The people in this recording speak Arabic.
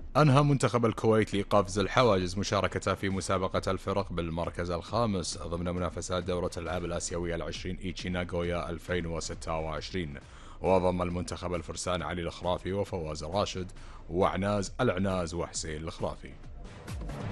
أنهى منتخب الكويت لقفز الحواجز مشاركته في مسابقة الفرق بالمركز الخامس ضمن منافسات دورة الألعاب الآسيوية العشرين إيتشي ناغويا 2026. وضم المنتخب الفرسان علي الخرافي وفواز راشد وعناز العناز وحسين الخرافي.